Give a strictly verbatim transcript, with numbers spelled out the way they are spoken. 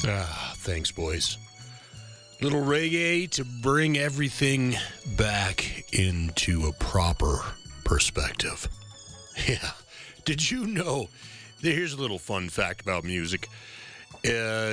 Ah, thanks, boys. Little reggae to bring everything back into a proper perspective. Yeah. Did you know? Here's a little fun fact about music. Uh,